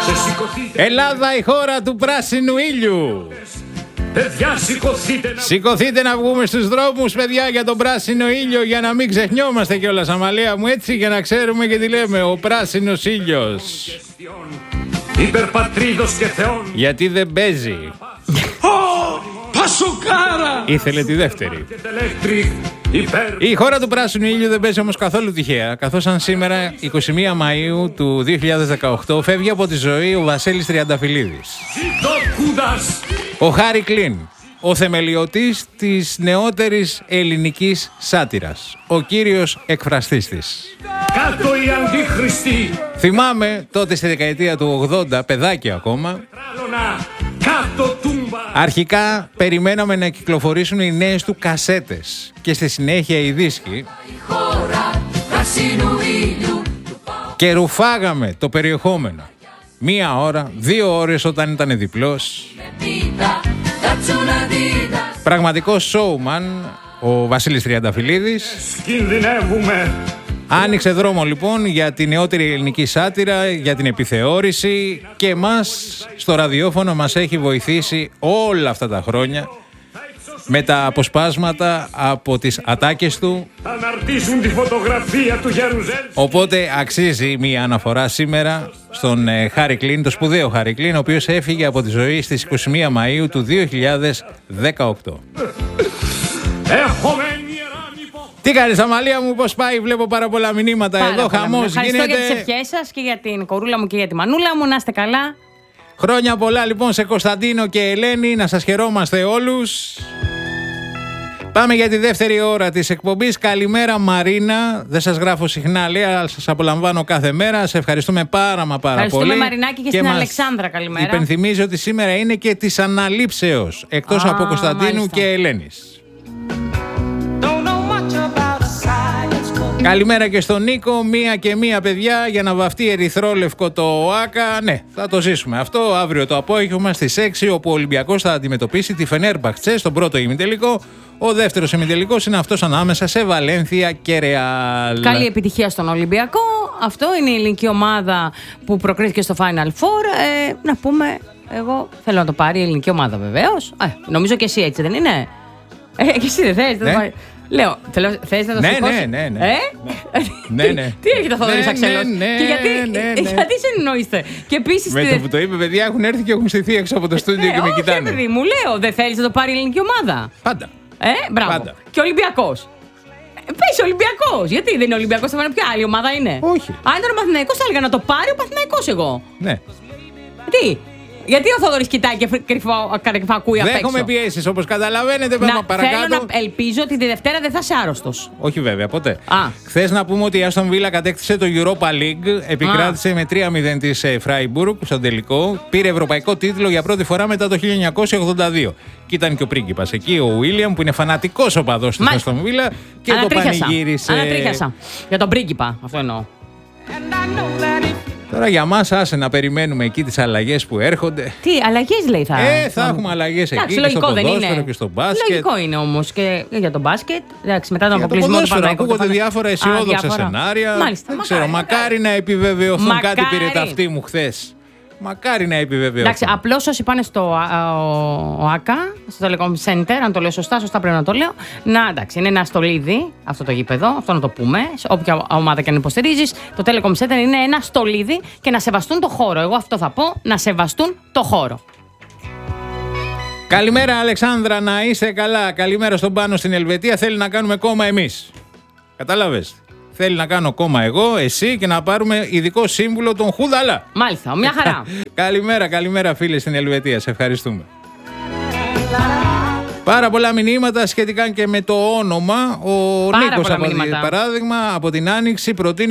Ελλάδα, η χώρα του πράσινου ήλιου. Παιδιά, σηκωθείτε να... Σηκωθείτε να βγούμε στους δρόμους, παιδιά, για τον πράσινο ήλιο, για να μην ξεχνιόμαστε κιόλας, Αμαλία μου, έτσι, για να ξέρουμε και τι λέμε, ο πράσινος ήλιος. Υπερπατρίδος και θεών. Γιατί δεν παίζει. Πασοκάρα! Ήθελε τη δεύτερη. Η χώρα του πράσινου ήλιου δεν παίζει όμως καθόλου τυχαία, καθώς αν σήμερα, 21 Μαΐου του 2018, φεύγει από τη ζωή ο Βασίλης Τριανταφυλλίδης. Ο Χάρι Κλίν, ο θεμελιωτής της νεότερης ελληνικής σάτυρας, ο κύριος εκφραστής της. Κάτω οι αντίχριστοι! Θυμάμαι τότε στη δεκαετία του 80, παιδάκι ακόμα, κάτω τούμπα! Αρχικά περιμέναμε να κυκλοφορήσουν οι νέες του κασέτες και στη συνέχεια οι δίσκοι και ρουφάγαμε το περιεχόμενο. 1 ώρα, 2 ώρες όταν ήταν διπλός. Πραγματικό showman ο Βασίλης Τριανταφυλλίδης. Κινδυνεύουμε! Άνοιξε δρόμο λοιπόν για τη νεότερη ελληνική σάτυρα, για την επιθεώρηση και εμάς στο ραδιόφωνο μας έχει βοηθήσει όλα αυτά τα χρόνια με τα αποσπάσματα από τις ατάκες του. Θα αναρτήσουν τη φωτογραφία του Γερουζέλ. Οπότε αξίζει μία αναφορά σήμερα στον Χάρι Κλίν, το σπουδαίο Χάρι Κλίν, ο οποίος έφυγε από τη ζωή στις 21 Μαΐου του 2018. Τι κάνεις, Αμαλία μου, πώς πάει? Βλέπω πάρα πολλά μηνύματα εδώ, χαμός γίνεται. Ευχαριστώ για τις ευχές σας και για την κορούλα μου και για τη μανούλα μου, να είστε καλά. Χρόνια πολλά λοιπόν σε Κωνσταντίνο και Ελένη, να σας χαιρόμαστε όλους. Πάμε για τη δεύτερη ώρα της εκπομπής. Καλημέρα Μαρίνα, δεν σας γράφω συχνά λέει, αλλά σας απολαμβάνω κάθε μέρα. Σε ευχαριστούμε πάρα πολύ. Ευχαριστούμε Μαρινάκη και στην Αλεξάνδρα, καλημέρα. Υπενθυμίζω ότι σήμερα είναι και της αναλήψεως, εκτός από Κωνσταντίνου μάλιστα. Και Ελένης. Καλημέρα και στον Νίκο, 1 και 1 παιδιά για να βαφτεί ερυθρόλευκο το ΟΑΚΑ. Ναι, θα το ζήσουμε αυτό αύριο το απόγευμα στις 6, όπου ο Ολυμπιακός θα αντιμετωπίσει τη Φενέρμπαχτσε στον πρώτο ημιτελικό. Ο δεύτερος ημιτελικός είναι αυτός ανάμεσα σε Βαλένθια και Ρεάλ. Καλή επιτυχία στον Ολυμπιακό. Αυτό είναι η ελληνική ομάδα που προκρίθηκε στο Final Four. Να πούμε, εγώ θέλω να το πάρει η ελληνική ομάδα βεβαίως. Νομίζω και εσύ έτσι δεν είναι? Και εσύ δεν θες? Ναι. Λέω, θες να το σηκώσεις? Ναι. Τι έρχεται ο Θοδωρής Αξελός? Και γιατί συνεννοείστε? Και επίσης. Με το που το είπε, παιδιά, έχουν έρθει και έχουν στηθεί έξω από το στούντιο και με κοιτάνε. Όχι, παιδί μου, λέω, δεν θέλεις να το πάρει η ελληνική ομάδα? Πάντα. Μπράβο. Πάντα. Και ο Ολυμπιακός. Πες Ολυμπιακός. Γιατί δεν είναι Ολυμπιακός, θα πάνε ποια άλλη ομάδα είναι? Όχι. Αν ήταν ο Παναθηναϊκός, θα έλεγα να το πάρει ο Παναθηναϊκός εγώ. Ναι. Τι? Γιατί ο Θόδωρης κοιτάει και κρυφά ακούει απ' έξω? Δέχομαι πιέσεις, όπως καταλαβαίνετε. Παρακάτω. Θέλω να ελπίζω ότι τη Δευτέρα δεν θα είσαι άρρωστος. Όχι βέβαια, ποτέ. Χθες να πούμε ότι η Άστον Βίλα κατέκτησε το Europa League, επικράτησε με 3-0 της Φράιμπουργκ στον τελικό, πήρε ευρωπαϊκό τίτλο για πρώτη φορά μετά το 1982. Και ήταν και ο πρίγκιπας εκεί, ο Βίλιαμ, που είναι φανατικός οπαδός της Άστον Βίλα και το πανηγύρισε. Ανατρίχιασα. Για τον πρίγκιπα, αυτό εννοώ. Τώρα για μας άσε να περιμένουμε εκεί τις αλλαγές που έρχονται. Τι αλλαγές λέει θα έχουμε αλλαγές εκεί και στο ποδόσφαιρο και στο μπάσκετ. Λογικό είναι όμως και για τον μπάσκετ. Εντάξει, μετά τον αποκλεισμό του Παναθηναϊκού. Ακούγονται διάφορα αισιόδοξα σενάρια. Μάλιστα, δεν ξέρω, μακάρι να επιβεβαιωθούν. Κάτι πήρε τα αυτή μου χθες. Μακάρι να επιβεβαιωθούν. Εντάξει, απλώς όσοι πάνε στο ΟΑΚΑ, στο Telecom Center, αν το λέω σωστά πρέπει να το λέω. Εντάξει, είναι ένα στολίδι αυτό το γήπεδο, αυτό να το πούμε. Σε όποια ομάδα και αν υποστηρίζεις, το Telecom Center είναι ένα στολίδι και να σεβαστούν το χώρο. Εγώ αυτό θα πω, να σεβαστούν το χώρο. Καλημέρα Αλεξάνδρα, να είσαι καλά. Καλημέρα στον Πάνο στην Ελβετία. Θέλει να κάνουμε κόμμα εμείς. Κατάλαβες? Θέλει να κάνω κόμμα εγώ, εσύ και να πάρουμε ειδικό σύμβουλο τον Χούδαλα. Μάλιστα, μια χαρά. Καλημέρα φίλε στην Ελβετία, σε ευχαριστούμε. Πάρα πολλά μηνύματα σχετικά και με το όνομα. Ο Νίκος, παράδειγμα, από την Άνοιξη προτείνει